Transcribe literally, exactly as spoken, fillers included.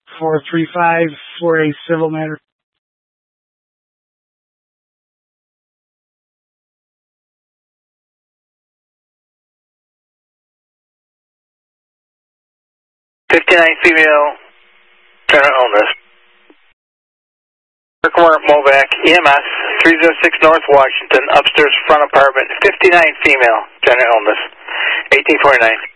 four three five for a civil matter. fifty-nine female, general illness. Kirkmore, Movac, E M S, three oh six North Washington, upstairs front apartment, fifty-nine female, general illness, eighteen forty-nine.